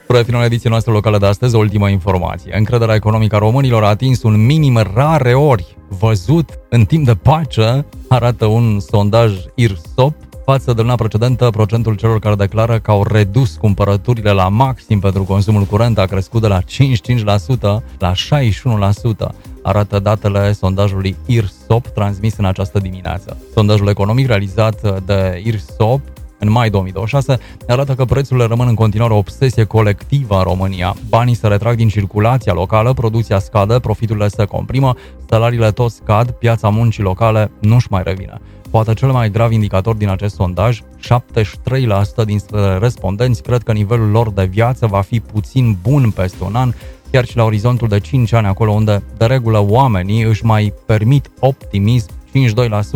Spre finalul ediției noastre locale de astăzi, o ultimă informație. Încrederea economică a românilor a atins un minim rare ori văzut în timp de pace, arată un sondaj IRSOP. Față de luna precedentă, procentul celor care declară că au redus cumpărăturile la maxim pentru consumul curent a crescut de la 55% la 61%, arată datele sondajului IRSOP transmis în această dimineață. Sondajul economic realizat de IRSOP în mai 2026 arată că prețurile rămân în continuare o obsesie colectivă în România. Banii se retrag din circulația locală, producția scade, profiturile se comprimă, salariile tot scad, piața muncii locale nu-și mai revine. Poate cel mai grav indicator din acest sondaj, 73% dintre respondenți cred că nivelul lor de viață va fi puțin bun peste un an, chiar și la orizontul de 5 ani, acolo unde, de regulă, oamenii își mai permit optimism, 52%